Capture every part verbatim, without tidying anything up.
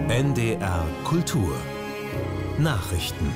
N D R Kultur Nachrichten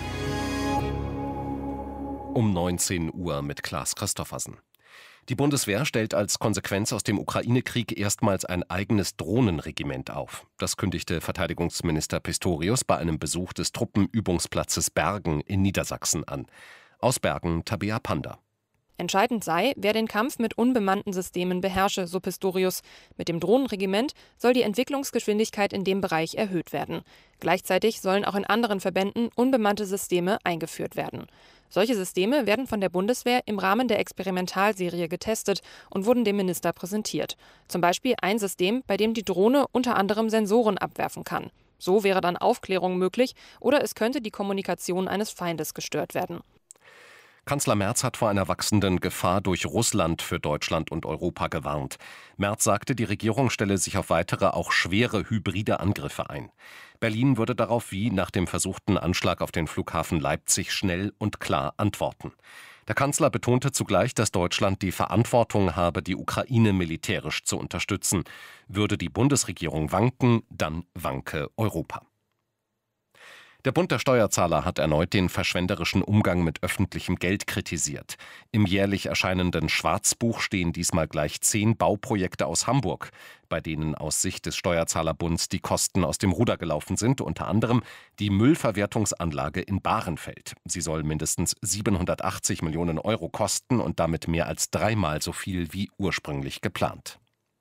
Um neunzehn Uhr mit Klaas Christoffersen. Die Bundeswehr stellt als Konsequenz aus dem Ukraine-Krieg erstmals ein eigenes Drohnenregiment auf. Das kündigte Verteidigungsminister Pistorius bei einem Besuch des Truppenübungsplatzes Bergen in Niedersachsen an. Aus Bergen Tabea Panda. Entscheidend sei, wer den Kampf mit unbemannten Systemen beherrsche, so Pistorius. Mit dem Drohnenregiment soll die Entwicklungsgeschwindigkeit in dem Bereich erhöht werden. Gleichzeitig sollen auch in anderen Verbänden unbemannte Systeme eingeführt werden. Solche Systeme werden von der Bundeswehr im Rahmen der Experimentalserie getestet und wurden dem Minister präsentiert. Zum Beispiel ein System, bei dem die Drohne unter anderem Sensoren abwerfen kann. So wäre dann Aufklärung möglich oder es könnte die Kommunikation eines Feindes gestört werden. Kanzler Merz hat vor einer wachsenden Gefahr durch Russland für Deutschland und Europa gewarnt. Merz sagte, die Regierung stelle sich auf weitere, auch schwere hybride Angriffe ein. Berlin würde darauf wie nach dem versuchten Anschlag auf den Flughafen Leipzig schnell und klar antworten. Der Kanzler betonte zugleich, dass Deutschland die Verantwortung habe, die Ukraine militärisch zu unterstützen. Würde die Bundesregierung wanken, dann wanke Europa. Der Bund der Steuerzahler hat erneut den verschwenderischen Umgang mit öffentlichem Geld kritisiert. Im jährlich erscheinenden Schwarzbuch stehen diesmal gleich zehn Bauprojekte aus Hamburg, bei denen aus Sicht des Steuerzahlerbunds die Kosten aus dem Ruder gelaufen sind, unter anderem die Müllverwertungsanlage in Bahrenfeld. Sie soll mindestens siebenhundertachtzig Millionen Euro kosten und damit mehr als dreimal so viel wie ursprünglich geplant.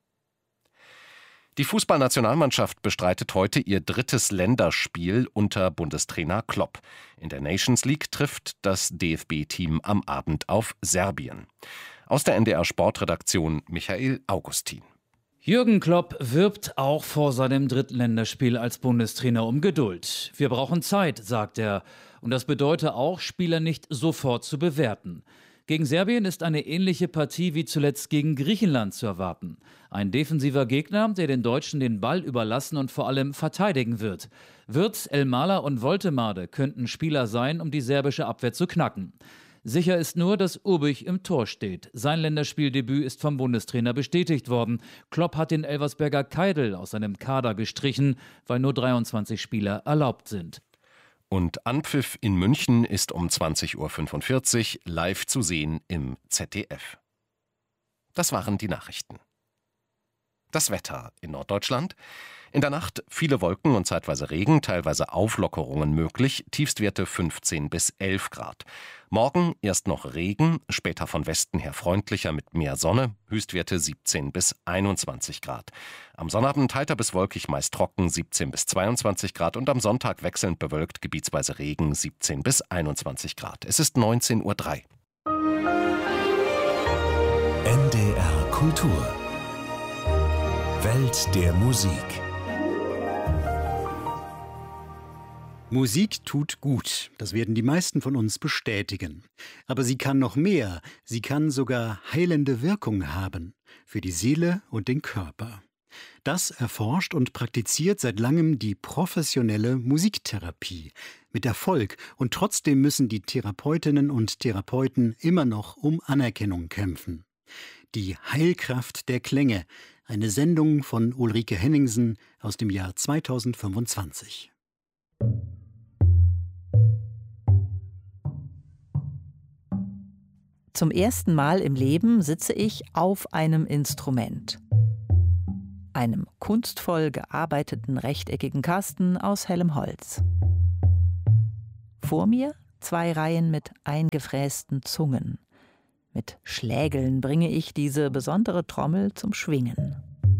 Die Fußballnationalmannschaft bestreitet heute ihr drittes Länderspiel unter Bundestrainer Klopp. In der Nations League trifft das D F B-Team am Abend auf Serbien. Aus der N D R-Sportredaktion Michael Augustin. Jürgen Klopp wirbt auch vor seinem Drittländerspiel als Bundestrainer um Geduld. Wir brauchen Zeit, sagt er. Und das bedeutet auch, Spieler nicht sofort zu bewerten. Gegen Serbien ist eine ähnliche Partie wie zuletzt gegen Griechenland zu erwarten. Ein defensiver Gegner, der den Deutschen den Ball überlassen und vor allem verteidigen wird. Wirtz, Elmala und Woltemade könnten Spieler sein, um die serbische Abwehr zu knacken. Sicher ist nur, dass Urbich im Tor steht. Sein Länderspieldebüt ist vom Bundestrainer bestätigt worden. Klopp hat den Elversberger Keidel aus seinem Kader gestrichen, weil nur dreiundzwanzig Spieler erlaubt sind. Und Anpfiff in München ist um zwanzig Uhr fünfundvierzig live zu sehen im Z D F. Das waren die Nachrichten. Das Wetter in Norddeutschland. In der Nacht viele Wolken und zeitweise Regen, teilweise Auflockerungen möglich, Tiefstwerte fünfzehn bis elf Grad. Morgen erst noch Regen, später von Westen her freundlicher mit mehr Sonne, Höchstwerte siebzehn bis einundzwanzig Grad. Am Sonnabend heiter bis wolkig, meist trocken, siebzehn bis zweiundzwanzig Grad und am Sonntag wechselnd bewölkt, gebietsweise Regen, siebzehn bis einundzwanzig Grad. Es ist neunzehn Uhr drei. N D R Kultur Welt der Musik. Musik tut gut, das werden die meisten von uns bestätigen. Aber sie kann noch mehr, sie kann sogar heilende Wirkung haben, für die Seele und den Körper. Das erforscht und praktiziert seit langem die professionelle Musiktherapie. Mit Erfolg, und trotzdem müssen die Therapeutinnen und Therapeuten immer noch um Anerkennung kämpfen. Die Heilkraft der Klänge, eine Sendung von Ulrike Henningsen aus dem Jahr zweitausendfünfundzwanzig. Zum ersten Mal im Leben sitze ich auf einem Instrument. Einem kunstvoll gearbeiteten rechteckigen Kasten aus hellem Holz. Vor mir zwei Reihen mit eingefrästen Zungen. Mit Schlägeln bringe ich diese besondere Trommel zum Schwingen.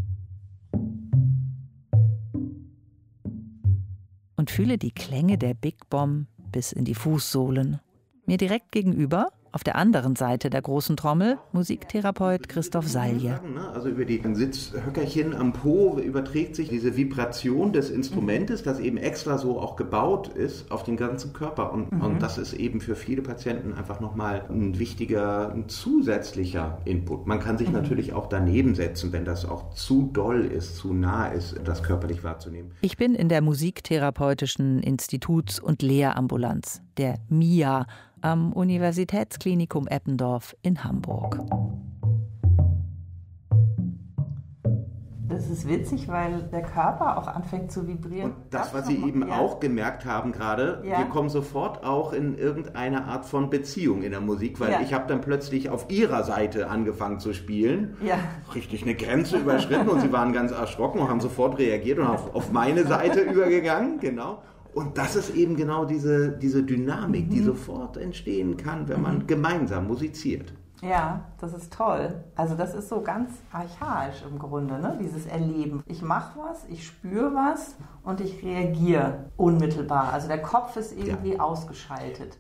Und fühle die Klänge der Big Bomb bis in die Fußsohlen. Mir direkt gegenüber, auf der anderen Seite der großen Trommel, Musiktherapeut Christoph Salje. Also über die Sitzhöckerchen am Po überträgt sich diese Vibration des Instrumentes, das eben extra so auch gebaut ist, auf den ganzen Körper. Und, mhm. und das ist eben für viele Patienten einfach nochmal ein wichtiger, ein zusätzlicher Input. Man kann sich mhm. natürlich auch daneben setzen, wenn das auch zu doll ist, zu nah ist, das körperlich wahrzunehmen. Ich bin in der Musiktherapeutischen Instituts- und Lehrambulanz, der M I A, am Universitätsklinikum Eppendorf in Hamburg. Das ist witzig, weil der Körper auch anfängt zu vibrieren. Und das, was Sie eben ja. auch gemerkt haben gerade, ja. wir kommen sofort auch in irgendeine Art von Beziehung in der Musik, weil ja. ich habe dann plötzlich auf Ihrer Seite angefangen zu spielen, ja. richtig eine Grenze überschritten und Sie waren ganz erschrocken und haben sofort reagiert und auf, auf meine Seite übergegangen, genau. Und das ist eben genau diese, diese Dynamik, mhm. die sofort entstehen kann, wenn man mhm. gemeinsam musiziert. Ja, das ist toll. Also das ist so ganz archaisch im Grunde, ne? Dieses Erleben. Ich mache was, ich spüre was und ich reagiere unmittelbar. Also der Kopf ist irgendwie ja. ausgeschaltet.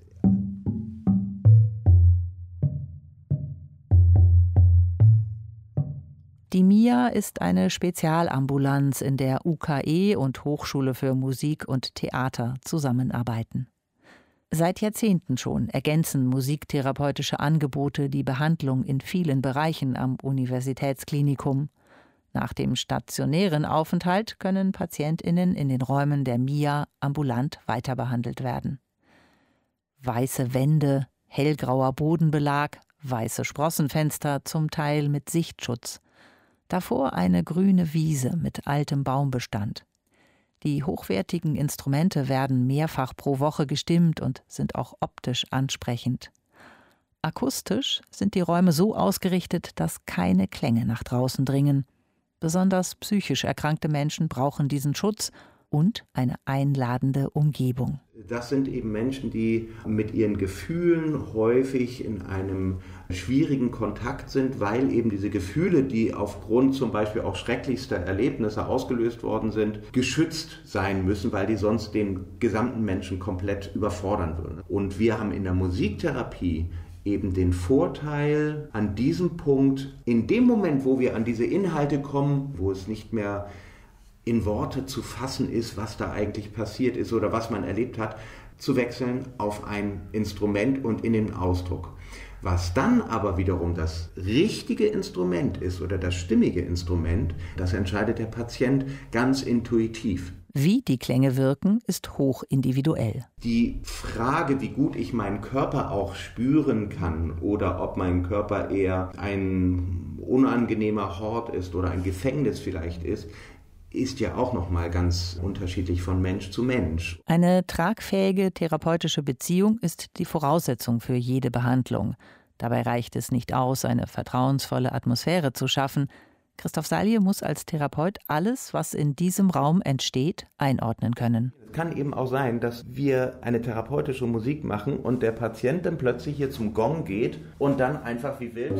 Die M I A ist eine Spezialambulanz, in der U K E und Hochschule für Musik und Theater zusammenarbeiten. Seit Jahrzehnten schon ergänzen musiktherapeutische Angebote die Behandlung in vielen Bereichen am Universitätsklinikum. Nach dem stationären Aufenthalt können PatientInnen in den Räumen der M I A ambulant weiterbehandelt werden. Weiße Wände, hellgrauer Bodenbelag, weiße Sprossenfenster, zum Teil mit Sichtschutz. Davor eine grüne Wiese mit altem Baumbestand. Die hochwertigen Instrumente werden mehrfach pro Woche gestimmt und sind auch optisch ansprechend. Akustisch sind die Räume so ausgerichtet, dass keine Klänge nach draußen dringen. Besonders psychisch erkrankte Menschen brauchen diesen Schutz und eine einladende Umgebung. Das sind eben Menschen, die mit ihren Gefühlen häufig in einem schwierigen Kontakt sind, weil eben diese Gefühle, die aufgrund zum Beispiel auch schrecklichster Erlebnisse ausgelöst worden sind, geschützt sein müssen, weil die sonst den gesamten Menschen komplett überfordern würden. Und wir haben in der Musiktherapie eben den Vorteil an diesem Punkt, in dem Moment, wo wir an diese Inhalte kommen, wo es nicht mehr in Worte zu fassen ist, was da eigentlich passiert ist oder was man erlebt hat, zu wechseln auf ein Instrument und in den Ausdruck. Was dann aber wiederum das richtige Instrument ist oder das stimmige Instrument, das entscheidet der Patient ganz intuitiv. Wie die Klänge wirken, ist hoch individuell. Die Frage, wie gut ich meinen Körper auch spüren kann oder ob mein Körper eher ein unangenehmer Hort ist oder ein Gefängnis vielleicht ist, ist ja auch noch mal ganz unterschiedlich von Mensch zu Mensch. Eine tragfähige therapeutische Beziehung ist die Voraussetzung für jede Behandlung. Dabei reicht es nicht aus, eine vertrauensvolle Atmosphäre zu schaffen. Christoph Salje muss als Therapeut alles, was in diesem Raum entsteht, einordnen können. Es kann eben auch sein, dass wir eine therapeutische Musik machen und der Patient dann plötzlich hier zum Gong geht und dann einfach wie wild...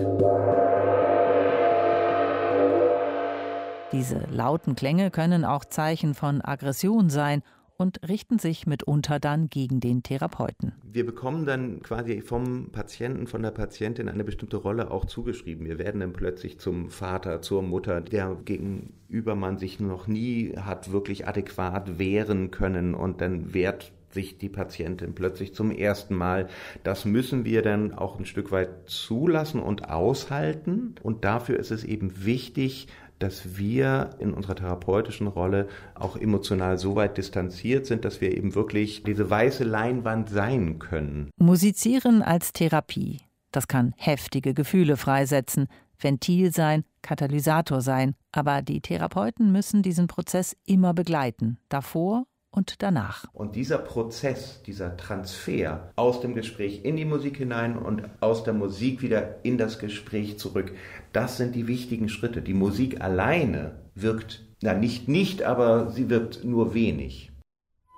Diese lauten Klänge können auch Zeichen von Aggression sein und richten sich mitunter dann gegen den Therapeuten. Wir bekommen dann quasi vom Patienten, von der Patientin eine bestimmte Rolle auch zugeschrieben. Wir werden dann plötzlich zum Vater, zur Mutter, der gegenüber man sich noch nie hat wirklich adäquat wehren können und dann wehrt sich die Patientin plötzlich zum ersten Mal. Das müssen wir dann auch ein Stück weit zulassen und aushalten. Und dafür ist es eben wichtig, dass wir in unserer therapeutischen Rolle auch emotional so weit distanziert sind, dass wir eben wirklich diese weiße Leinwand sein können. Musizieren als Therapie. Das kann heftige Gefühle freisetzen, Ventil sein, Katalysator sein. Aber die Therapeuten müssen diesen Prozess immer begleiten, davor und danach. Und dieser Prozess, dieser Transfer aus dem Gespräch in die Musik hinein und aus der Musik wieder in das Gespräch zurück, das sind die wichtigen Schritte. Die Musik alleine wirkt, na nicht nicht, aber sie wirkt nur wenig.